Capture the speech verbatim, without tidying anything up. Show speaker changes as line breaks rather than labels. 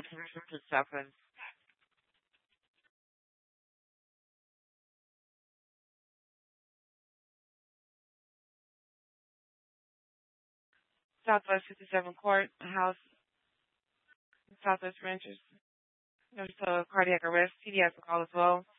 Southwest, Southwest fifty-seven Court, House, Southwest Ranchers. There's a cardiac arrest. C D has a call as well.